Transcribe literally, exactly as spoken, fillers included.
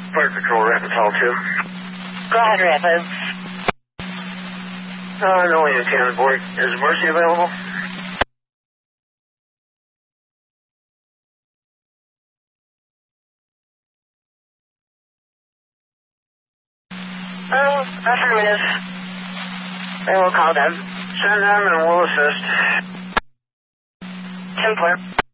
Fire Patrol, Rapids Hall two. Go ahead, Rapids. Uh, no one on board. Is Mercy available? Oh, affirmative. I will call them. Send them and we'll assist. ten four.